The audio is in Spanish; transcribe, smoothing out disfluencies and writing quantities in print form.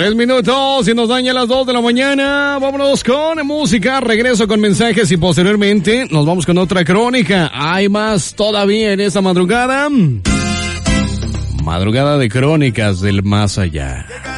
3 minutos y nos daña las 2 de la mañana. Vámonos con música, regreso con mensajes y posteriormente nos vamos con otra crónica. Hay más todavía en esta madrugada. Madrugada de crónicas del más allá.